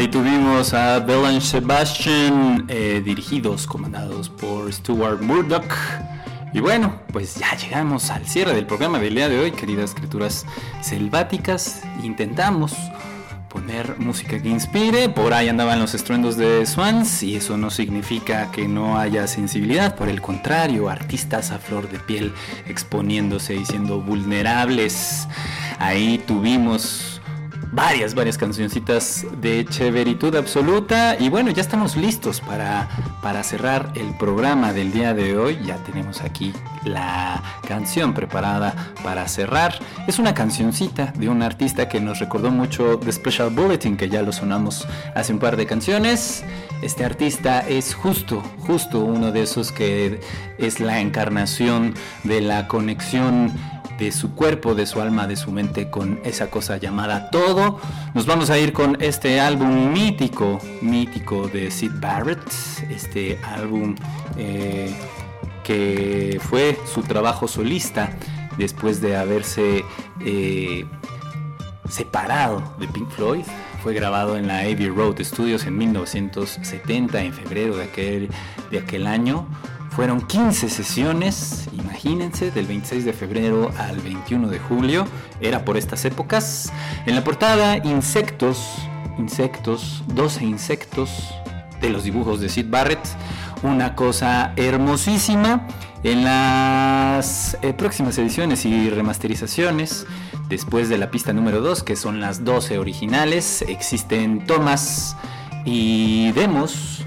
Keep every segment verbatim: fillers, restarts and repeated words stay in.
Ahí tuvimos a Belle and Sebastian, eh, dirigidos, comandados por Stuart Murdoch. Y bueno, pues ya llegamos al cierre del programa del día de hoy, queridas criaturas selváticas. Intentamos poner música que inspire. Por ahí andaban los estruendos de Swans, y eso no significa que no haya sensibilidad. Por el contrario, artistas a flor de piel exponiéndose y siendo vulnerables. Ahí tuvimos varias, varias cancioncitas de chéveritud absoluta. Y bueno, ya estamos listos para, para cerrar el programa del día de hoy. Ya tenemos aquí la canción preparada para cerrar. Es una cancioncita de un artista que nos recordó mucho The Special Bulletin, que ya lo sonamos hace un par de canciones. Este artista es justo, justo uno de esos que es la encarnación de la conexión de su cuerpo, de su alma, de su mente con esa cosa llamada todo. Nos vamos a ir con este álbum mítico, mítico de Syd Barrett. Este álbum eh, que fue su trabajo solista después de haberse eh, separado de Pink Floyd. Fue grabado en la Abbey Road Studios en mil novecientos setenta, en febrero de aquel, de aquel año. Fueron quince sesiones, imagínense, del veintiséis de febrero al veintiuno de julio, era por estas épocas. En la portada, insectos, insectos, doce insectos de los dibujos de Syd Barrett, una cosa hermosísima. En las eh, próximas ediciones y remasterizaciones, después de la pista número dos, que son las doce originales, existen tomas y demos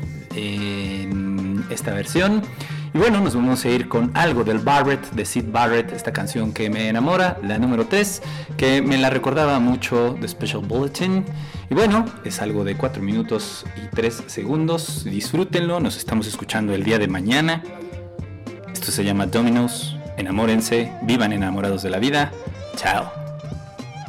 en esta versión. Y bueno, nos vamos a ir con algo del Barrett, de Syd Barrett, esta canción que me enamora, la número tres, que me la recordaba mucho de Special Bulletin. Y bueno, es algo de cuatro minutos y tres segundos, disfrútenlo, nos estamos escuchando el día de mañana. Esto se llama Dominoes, enamórense, vivan enamorados de la vida, chao.